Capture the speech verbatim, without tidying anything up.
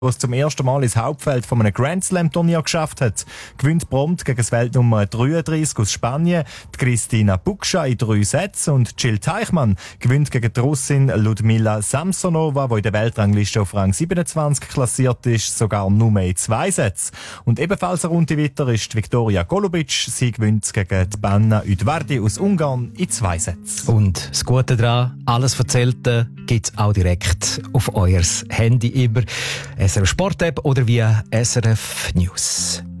was zum ersten Mal ins Hauptfeld von einem Grand Slam Turnier geschafft hat. Gewinnt prompt gegen das Weltnummer dreiunddreißig aus Spanien, die Kristina Bukscha in drei Sätzen, und Jill Teichmann gewinnt gegen die Russin Ludmila Samsonova, die in der Weltrangliste auf Rang siebenundzwanzig klassiert ist, sogar nur in zwei Sätzen. Und ebenfalls eine Runde weiter ist Viktoria Golubic. Sie gewinnt gegen die Banna Udvardi aus Ungarn in zwei Sätzen. Und das Gute daran, alles Erzählte gibt's auch direkt auf euer Handy über S R F Sport App oder via S R F News.